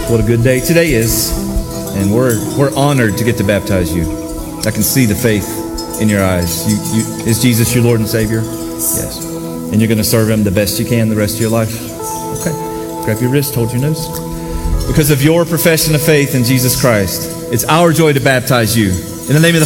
What a good day today is. And we're honored to get to baptize you. I can see the faith in your eyes. Is Jesus your Lord and Savior? Yes. And you're going to serve Him the best you can the rest of your life? Okay. Grab your wrist, hold your nose. Because of your profession of faith in Jesus Christ, it's our joy to baptize you. In the name of the